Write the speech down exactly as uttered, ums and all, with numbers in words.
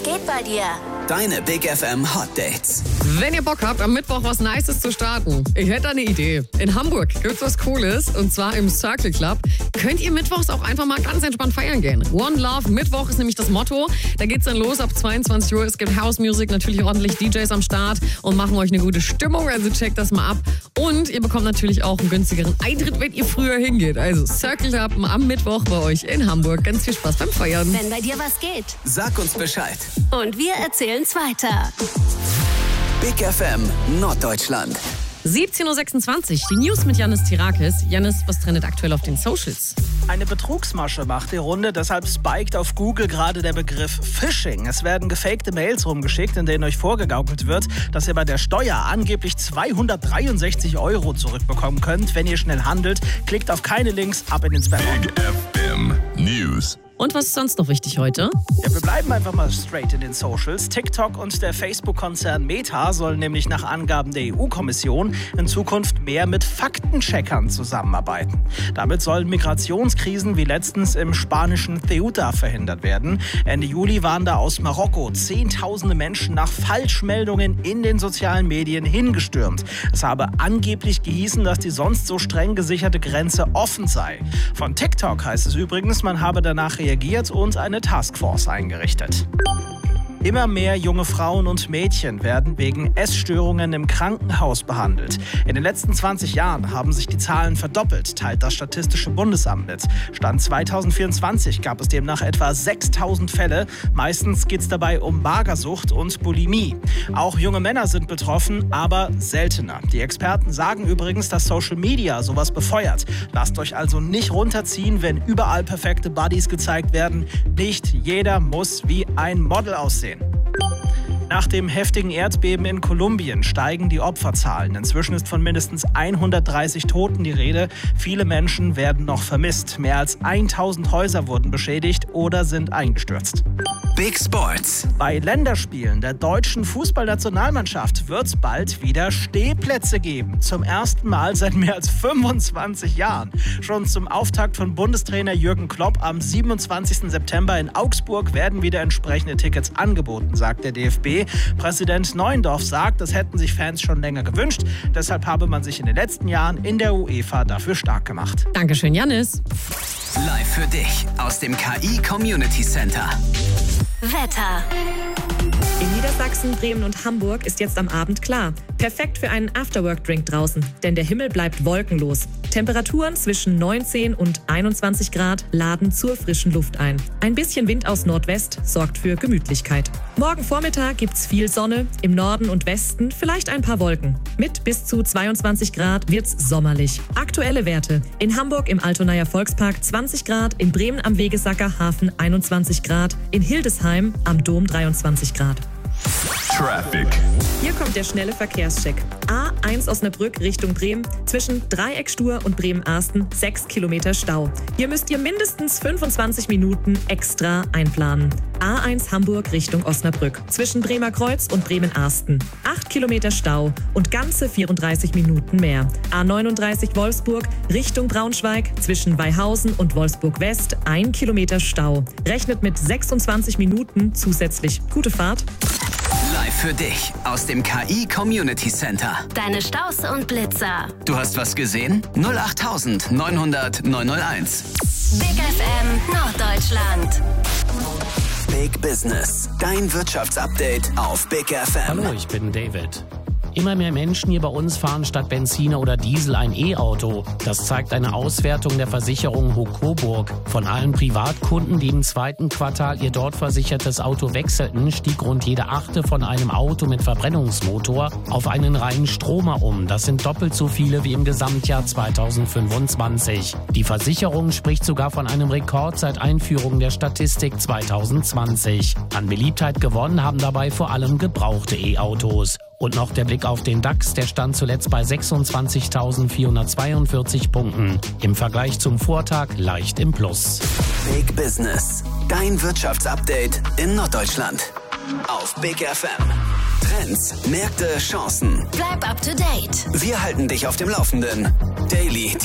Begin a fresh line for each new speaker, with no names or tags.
geht bei dir?
Deine Big F M Hot Dates.
Wenn ihr Bock habt, am Mittwoch was Nices zu starten, ich hätte eine Idee. In Hamburg gibt's was Cooles, und zwar im Circle Club. Könnt ihr mittwochs auch einfach mal ganz entspannt feiern gehen. One Love Mittwoch ist nämlich das Motto. Da geht's dann los ab zweiundzwanzig Uhr. Es gibt House Music, natürlich ordentlich D Js am Start und machen euch eine gute Stimmung. Also checkt das mal ab. Und ihr bekommt natürlich auch einen günstigeren Eintritt, wenn ihr früher hingeht. Also Circle Club am Mittwoch bei euch in Hamburg. Ganz viel Spaß beim Feiern.
Wenn bei dir was geht.
Sag uns Bescheid.
Und wir erzählen's weiter.
Big F M Norddeutschland.
siebzehn Uhr sechsundzwanzig, die News mit Yannis Tirakis. Yannis, was trendet aktuell auf den Socials?
Eine Betrugsmasche macht die Runde, deshalb spiked auf Google gerade der Begriff Phishing. Es werden gefakte Mails rumgeschickt, in denen euch vorgegaukelt wird, dass ihr bei der Steuer angeblich zweihundertdreiundsechzig Euro zurückbekommen könnt. Wenn ihr schnell handelt, klickt auf keine Links, ab in den Spam.
Big F M News.
Und was ist sonst noch wichtig heute?
Ja, wir bleiben einfach mal straight in den Socials. TikTok und der Facebook-Konzern Meta sollen nämlich nach Angaben der E U-Kommission in Zukunft mehr mit Faktencheckern zusammenarbeiten. Damit sollen Migrationskrisen wie letztens im spanischen Ceuta verhindert werden. Ende Juli waren da aus Marokko zehntausende Menschen nach Falschmeldungen in den sozialen Medien hingestürmt. Es habe angeblich gehießen, dass die sonst so streng gesicherte Grenze offen sei. Von TikTok heißt es übrigens, man habe danach reagiert und eine Taskforce eingerichtet. Immer mehr junge Frauen und Mädchen werden wegen Essstörungen im Krankenhaus behandelt. In den letzten zwanzig Jahren haben sich die Zahlen verdoppelt, teilt das Statistische Bundesamt mit. Stand zweitausendvierundzwanzig gab es demnach etwa sechstausend Fälle. Meistens geht es dabei um Magersucht und Bulimie. Auch junge Männer sind betroffen, aber seltener. Die Experten sagen übrigens, dass Social Media sowas befeuert. Lasst euch also nicht runterziehen, wenn überall perfekte Buddies gezeigt werden. Nicht jeder muss wie ein Model aussehen. Nach dem heftigen Erdbeben in Kolumbien steigen die Opferzahlen. Inzwischen ist von mindestens hundertdreißig Toten die Rede. Viele Menschen werden noch vermisst. Mehr als tausend Häuser wurden beschädigt oder sind eingestürzt.
Big Sports.
Bei Länderspielen der deutschen Fußballnationalmannschaft wird es bald wieder Stehplätze geben. Zum ersten Mal seit mehr als fünfundzwanzig Jahren. Schon zum Auftakt von Bundestrainer Jürgen Klopp am siebenundzwanzigsten September in Augsburg werden wieder entsprechende Tickets angeboten, sagt der D F B. Präsident Neuendorf sagt, das hätten sich Fans schon länger gewünscht. Deshalb habe man sich in den letzten Jahren in der UEFA dafür stark gemacht.
Dankeschön, Yannis.
Live für dich aus dem K I Community Center.
Wetter.
In Niedersachsen, Bremen und Hamburg ist jetzt am Abend klar. Perfekt für einen Afterwork-Drink draußen, denn der Himmel bleibt wolkenlos. Temperaturen zwischen neunzehn und einundzwanzig Grad laden zur frischen Luft ein. Ein bisschen Wind aus Nordwest sorgt für Gemütlichkeit. Morgen Vormittag gibt's viel Sonne, im Norden und Westen vielleicht ein paar Wolken. Mit bis zu zweiundzwanzig Grad wird's sommerlich. Aktuelle Werte: in Hamburg im Altonaer Volkspark zwanzig Grad, in Bremen am Wegesacker Hafen einundzwanzig Grad, in Hildesheim am Dom dreiundzwanzig Grad.
Traffic.
Hier kommt der schnelle Verkehrscheck. A eins Osnabrück Richtung Bremen. Zwischen Dreieckstur und Bremen-Arsten sechs Kilometer Stau. Hier müsst ihr mindestens fünfundzwanzig Minuten extra einplanen. A eins Hamburg Richtung Osnabrück. Zwischen Bremer Kreuz und Bremen-Arsten acht Kilometer Stau und ganze vierunddreißig Minuten mehr. A neununddreißig Wolfsburg Richtung Braunschweig. Zwischen Weihausen und Wolfsburg West ein Kilometer Stau. Rechnet mit sechsundzwanzig Minuten zusätzlich. Gute Fahrt.
Live für dich aus dem K I Community Center.
Deine Staus und Blitzer.
Du hast was gesehen? null acht neun hundert neun null eins.
Big F M Norddeutschland.
Big Business. Dein Wirtschaftsupdate auf Big F M.
Hallo, ich bin David. Immer mehr Menschen hier bei uns fahren statt Benziner oder Diesel ein E-Auto. Das zeigt eine Auswertung der Versicherung Hocoburg. Von allen Privatkunden, die im zweiten Quartal ihr dort versichertes Auto wechselten, stieg rund jede achte von einem Auto mit Verbrennungsmotor auf einen reinen Stromer um. Das sind doppelt so viele wie im Gesamtjahr zweitausendfünfundzwanzig. Die Versicherung spricht sogar von einem Rekord seit Einführung der Statistik zweitausendzwanzig. An Beliebtheit gewonnen haben dabei vor allem gebrauchte E-Autos. Und noch der Blick auf den DAX, der stand zuletzt bei sechsundzwanzigtausendvierhundertzweiundvierzig Punkten. Im Vergleich zum Vortag leicht im Plus.
Big Business. Dein Wirtschaftsupdate in Norddeutschland. Auf Big F M. Trends, Märkte, Chancen.
Bleib up to date.
Wir halten dich auf dem Laufenden. Daily